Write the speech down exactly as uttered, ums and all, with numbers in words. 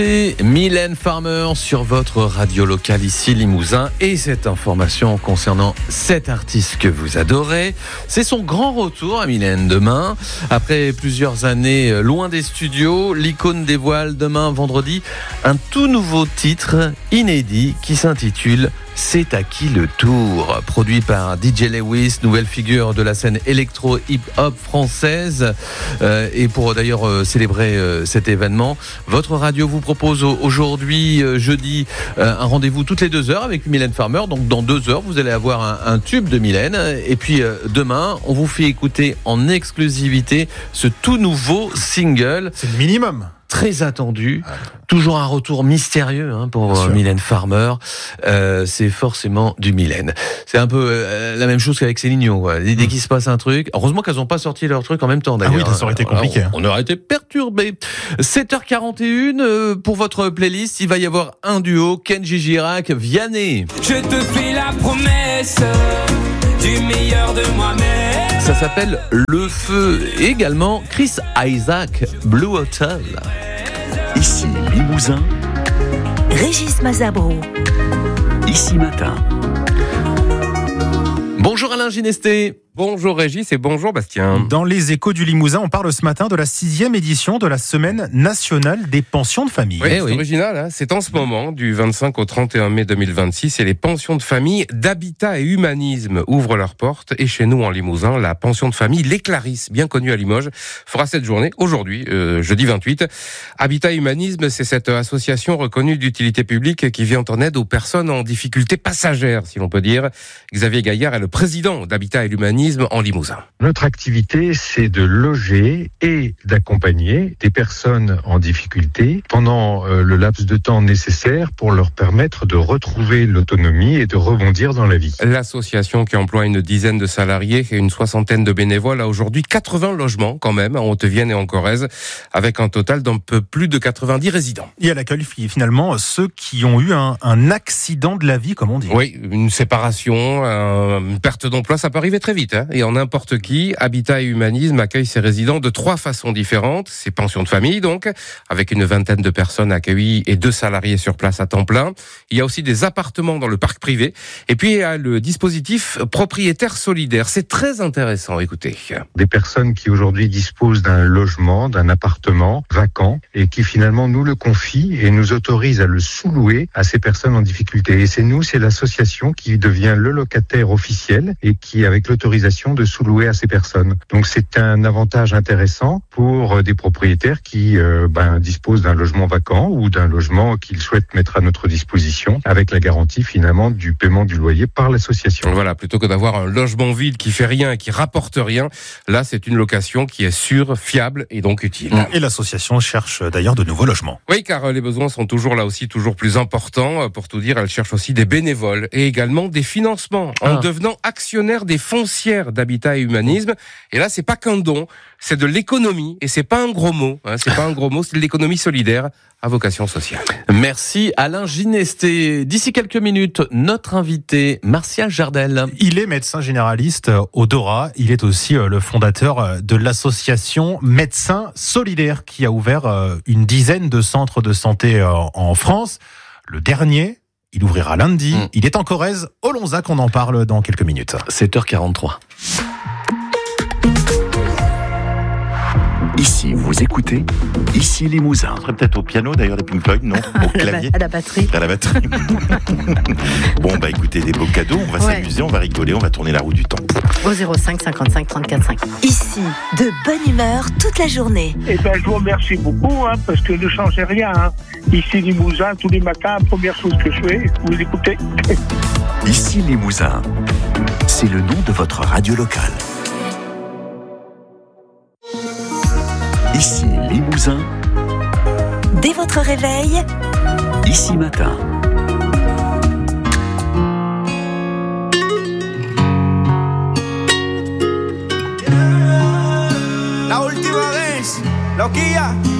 Et Mylène Farmer sur votre radio locale ici Limousin, et cette information concernant cet artiste que vous adorez, c'est son grand retour à Mylène demain. Après plusieurs années loin des studios, l'icône dévoile demain vendredi un tout nouveau titre inédit qui s'intitule C'est à qui le tour, produit par D J Lewis, nouvelle figure de la scène électro-hip-hop française. Euh, et pour d'ailleurs euh, célébrer euh, cet événement, votre radio vous propose aujourd'hui, euh, jeudi, euh, un rendez-vous toutes les deux heures avec Mylène Farmer. Donc dans deux heures, vous allez avoir un, un tube de Mylène. Et puis euh, demain, on vous fait écouter en exclusivité ce tout nouveau single. C'est le minimum. Très attendu, toujours un retour mystérieux hein, pour euh, Mylène Farmer. Euh, c'est forcément du Mylène. C'est un peu euh, la même chose qu'avec Céline Dion. Dès, dès qu'il se passe un truc, heureusement qu'elles n'ont pas sorti leur truc en même temps d'ailleurs. Ah oui, ça aurait été compliqué. On, on aurait été perturbés. sept heures quarante et une euh, pour votre playlist. Il va y avoir un duo, Kenji Girac, Vianney. Je te fais la promesse du meilleur de moi-même. Ça s'appelle Le Feu. Et également Chris Isaac, Blue Hotel. Ici Limousin, Régis Mazabro. Ici Matin. Bonjour Alain Ginesté. Bonjour Régis et bonjour Bastien. Dans les Échos du Limousin, on parle ce matin de la sixième édition de la Semaine nationale des pensions de famille. Oui, Eh c'est oui. original, hein. C'est en ce moment, du vingt-cinq au trente et un mai deux mille vingt-six, et les pensions de famille d'Habitat et Humanisme ouvrent leurs portes. Et chez nous, en Limousin, la pension de famille Les Clarisses, bien connue à Limoges, fera cette journée aujourd'hui, euh, jeudi vingt-huit. Habitat et Humanisme, c'est cette association reconnue d'utilité publique qui vient en aide aux personnes en difficulté passagère, si l'on peut dire. Xavier Gaillard est le président d'Habitat et Humanisme en Limousin. Notre activité, c'est de loger et d'accompagner des personnes en difficulté pendant euh, le laps de temps nécessaire pour leur permettre de retrouver l'autonomie et de rebondir dans la vie. L'association, qui emploie une dizaine de salariés et une soixantaine de bénévoles, a aujourd'hui quatre-vingts logements quand même en Haute-Vienne et en Corrèze, avec un total d'un peu plus de quatre-vingt-dix résidents. Et elle accueille finalement ceux qui ont eu un, un accident de la vie, comme on dit. Oui, une séparation, un- une perte d'emploi, ça peut arriver très vite. Hein. Et en n'importe qui, Habitat et Humanisme accueille ses résidents de trois façons différentes. Ces pensions de famille, donc, avec une vingtaine de personnes accueillies et deux salariés sur place à temps plein. Il y a aussi des appartements dans le parc privé. Et puis, il y a le dispositif propriétaire solidaire. C'est très intéressant, écoutez. Des personnes qui aujourd'hui disposent d'un logement, d'un appartement vacant et qui finalement nous le confient et nous autorisent à le sous-louer à ces personnes en difficulté. Et c'est nous, c'est l'association qui devient le locataire officiel et qui, avec l'autorisation de sous-louer à ces personnes. Donc c'est un avantage intéressant pour des propriétaires qui euh, ben, disposent d'un logement vacant ou d'un logement qu'ils souhaitent mettre à notre disposition avec la garantie finalement du paiement du loyer par l'association. Voilà, plutôt que d'avoir un logement vide qui fait rien et qui rapporte rien, là c'est une location qui est sûre, fiable et donc utile. Et l'association cherche d'ailleurs de nouveaux logements. Oui, car les besoins sont toujours là aussi, toujours plus importants. Pour tout dire, elle cherche aussi des bénévoles et également des financements en Ah. devenant actionnaire des foncières d'Habitat et Humanisme. Et là, c'est pas qu'un don, c'est de l'économie et c'est pas un gros mot. Hein, c'est pas un gros mot, c'est de l'économie solidaire à vocation sociale. Merci Alain Ginesté. D'ici quelques minutes, notre invité, Martial Jardel. Il est médecin généraliste au Dora. Il est aussi le fondateur de l'association Médecins Solidaires qui a ouvert une dizaine de centres de santé en France. Le dernier, il ouvrira lundi. Mmh. Il est en Corrèze, au Lonzac. On en parle dans quelques minutes. sept heures quarante-trois. ici vous écoutez, ici Limousin. On serait peut-être au piano d'ailleurs des Pink Floyd, non? Au clavier, À la batterie. à la batterie. Bon bah écoutez, des beaux cadeaux, on va Ouais. s'amuser, on va rigoler, on va tourner la roue du temps. Au zéro cinq cinquante-cinq trente-quatre cinq. Ici, de bonne humeur toute la journée. Eh ben, je vous remercie beaucoup, hein, parce que ne changez rien. Hein. Ici, Limousin, tous les matins, première chose que je fais, vous écoutez. Ici Limousin, c'est le nom de votre radio locale. Ici Limousin, Dès votre réveil, ici Matin. La última vez, loquilla.